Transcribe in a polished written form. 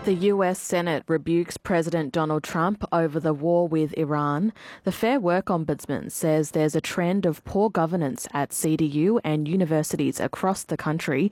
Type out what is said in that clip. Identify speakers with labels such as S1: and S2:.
S1: The US Senate rebukes President Donald Trump over the war with Iran. The Fair Work Ombudsman says there's a trend of poor governance at CDU and universities across the country.